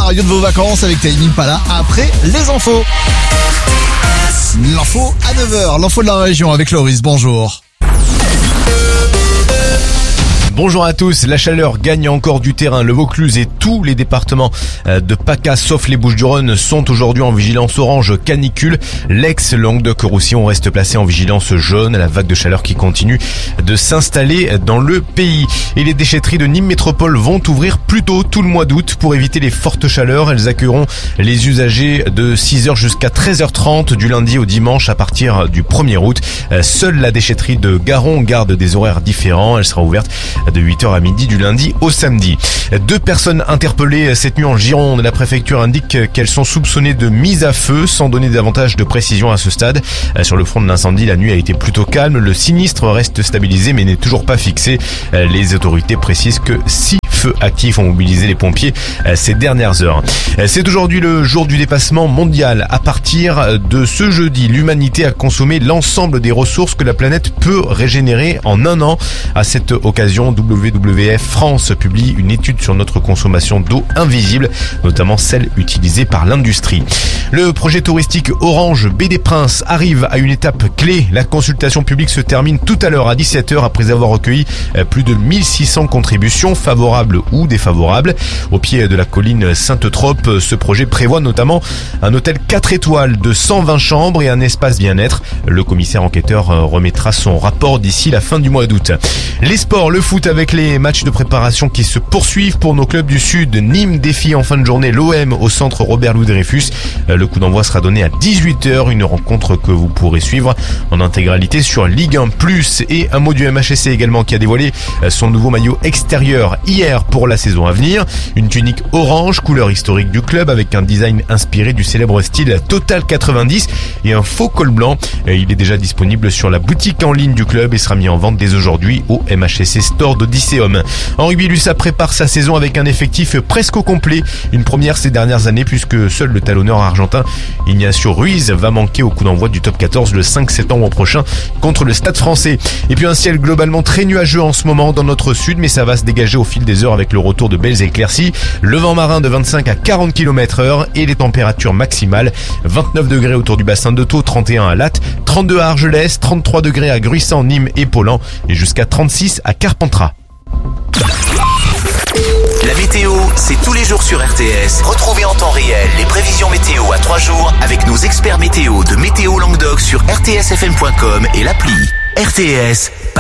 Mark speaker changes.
Speaker 1: scénario de vos vacances avec Tame Impala après les infos. L'info à 9h, l'info de la région avec Loris, bonjour.
Speaker 2: Bonjour à tous, la chaleur gagne encore du terrain. Le Vaucluse et tous les départements de PACA, sauf les Bouches-du-Rhône, sont aujourd'hui en vigilance orange canicule. L'ex-Languedoc-Roussillon reste placé en vigilance jaune à la vague de chaleur qui continue de s'installer dans le pays. Et les déchetteries de Nîmes Métropole vont ouvrir plus tôt tout le mois d'août pour éviter les fortes chaleurs. Elles accueilleront les usagers de 6h jusqu'à 13h30 du lundi au dimanche à partir du 1er août. Seule la déchetterie de Garon garde des horaires différents. Elle sera ouverte de 8h à midi du lundi au samedi. 2 personnes interpellées cette nuit en Gironde. La préfecture indique qu'elles sont soupçonnées de mise à feu sans donner davantage de précision à ce stade. Sur le front de l'incendie, la nuit a été plutôt calme. Le sinistre reste stabilisé mais n'est toujours pas fixé. Les autorités précisent que 6 feux actifs ont mobilisé les pompiers ces dernières heures. C'est aujourd'hui le jour du dépassement mondial. À partir de ce jeudi, l'humanité a consommé l'ensemble des ressources que la planète peut régénérer en un an. À cette occasion, WWF France publie une étude sur notre consommation d'eau invisible, notamment celle utilisée par l'industrie. Le projet touristique Orange Baie des Princes arrive à une étape clé. La consultation publique se termine tout à l'heure à 17h après avoir recueilli plus de 1600 contributions favorables ou défavorables. Au pied de la colline Sainte-Trope, ce projet prévoit notamment un hôtel 4 étoiles de 120 chambres et un espace bien-être. Le commissaire enquêteur remettra son rapport d'ici la fin du mois d'août. Les sports, le foot avec les matchs de préparation qui se poursuivent pour nos clubs du Sud. Nîmes défie en fin de journée l'OM au centre Robert-Louis Dreyfus. Le coup d'envoi sera donné à 18h, une rencontre que vous pourrez suivre en intégralité sur Ligue 1+. Et un mot du MHSC également qui a dévoilé son nouveau maillot extérieur hier pour la saison à venir. Une tunique orange, couleur historique du club avec un design inspiré du célèbre style Total 90 et un faux col blanc. Il est déjà disponible sur la boutique en ligne du club et sera mis en vente dès aujourd'hui au MHSC Store d'Odysseum. En rugby, l'USAP prépare sa saison avec un effectif presque au complet. Une première ces dernières années puisque seul le talonneur argentin Ignacio Ruiz va manquer au coup d'envoi du top 14 le 5 septembre prochain contre le Stade Français. Et puis un ciel globalement très nuageux en ce moment dans notre sud, mais ça va se dégager au fil des heures avec le retour de belles éclaircies. Le vent marin de 25 à 40 km/h et les températures maximales 29 degrés autour du bassin de Thau, 31 à Latte, 32 à Argelès, 33 degrés à Gruissant, Nîmes et Paulan et jusqu'à 36 à Carpentras.
Speaker 3: La météo, c'est tous les jours sur RTS. Retrouvez en temps réel les prévisions météo à 3 jours avec nos experts météo de Météo Languedoc sur rtsfm.com et l'appli. RTS.